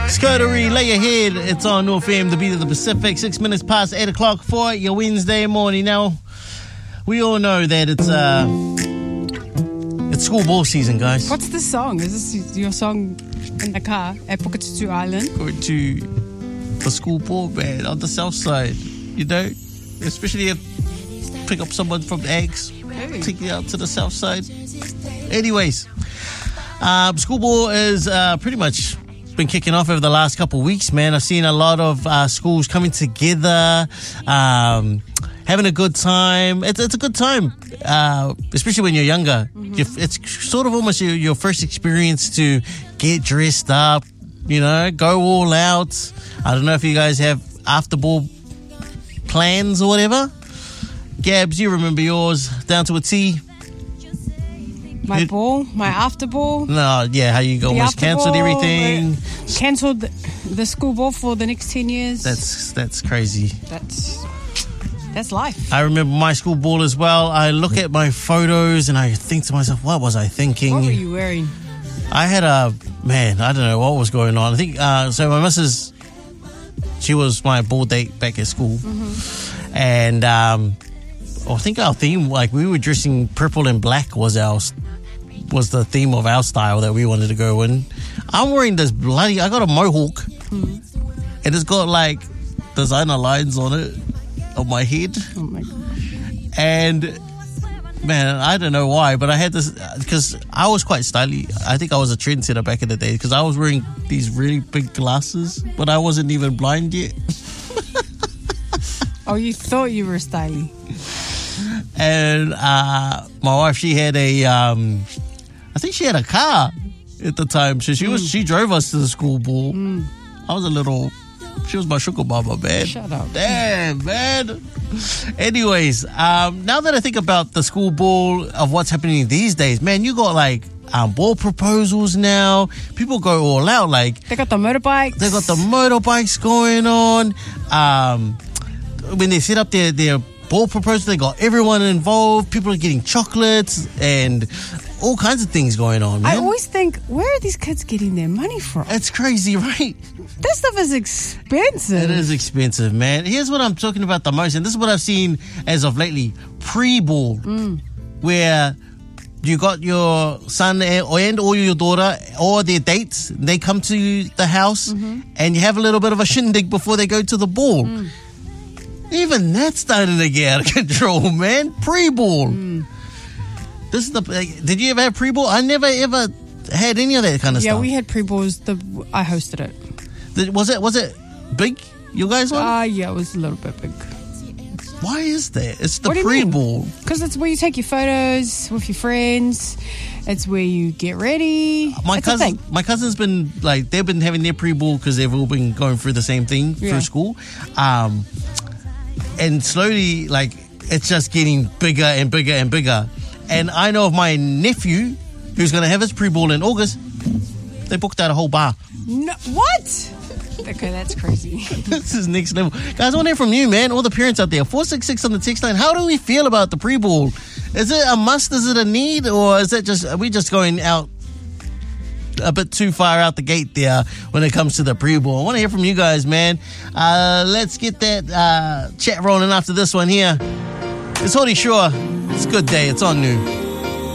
Scotery, lay your head. It's on North FM, the beat of the Pacific. 6 minutes past 8 o'clock for your Wednesday morning. Now, we all know that it's school ball season, guys. What's the song? Is this your song in the car at Puketutsu Island? Going to the school ball, man, on the south side. You know, especially if pick up someone from Eggs, take it out to the south side. Anyways, school ball is pretty much been kicking off over the last couple of weeks, man. I've seen a lot of schools coming together, having a good time. It's a good time, especially when you're younger. Mm-hmm. It's sort of almost your first experience to get dressed up, you know, go all out. I don't know if you guys have after ball plans or whatever. Gabs, you remember yours down to a T. My after ball. No, yeah, how you almost cancelled everything. Cancelled the school ball for the next 10 years. That's crazy. That's life. I remember my school ball as well. I look at my photos and I think to myself, what was I thinking? What were you wearing? I had I don't know what was going on. I think, so my missus, she was my ball date back at school. Mm-hmm. And I think our theme, like we were dressing purple and black was the theme of our style that we wanted to go in. I'm wearing this I got a mohawk, and it's got like designer lines on it, on my head. Oh my God. And man, I don't know why, but I had this, because I was quite stylish. I think I was a trendsetter back in the day, because I was wearing these really big glasses, but I wasn't even blind yet. Oh, you thought you were stylish. And my wife, she had I think she had a car at the time. So she drove us to the school ball. She was my sugar mama, man. Shut up. Damn, man. Anyways, now that I think about the school ball of what's happening these days, man, you got like ball proposals now. People go all out. Like they got the motorbikes. They got the motorbikes going on. When they set up their ball proposal, they got everyone involved. People are getting chocolates and all kinds of things going on, man. I always think, where are these kids getting their money from? It's crazy, right? That stuff is expensive. It is expensive, man. Here's what I'm talking about the most, and this is what I've seen as of lately. Pre-ball, where you got your son and or your daughter or their dates. They come to the house and you have a little bit of a shindig before they go to the ball. Even that's starting to get out of control, man. Pre-ball. This is did you ever have pre-ball? I never ever had any of that kind of stuff. Yeah, we had pre-balls. I hosted it. Was it big? You guys on? Yeah, it was a little bit big. Why is that? It's the pre-ball. Because it's where you take your photos with your friends. It's where you get ready. My cousin's been like, they've been having their pre-ball because they've all been going through the same thing through school. And slowly, like, it's just getting bigger and bigger and bigger. And I know of my nephew who's going to have his pre-ball in August. They booked out a whole bar. No, what? Okay, that's crazy. This is next level. Guys, I want to hear from you, man. All the parents out there. 466 on the text line. How do we feel about the pre-ball? Is it a must? Is it a need? Or is it are we just going out a bit too far out the gate there when it comes to the pre-ball? I want to hear from you guys, man. Let's get that chat rolling after this one here. It's Hody Shore. It's a good day. It's on noon.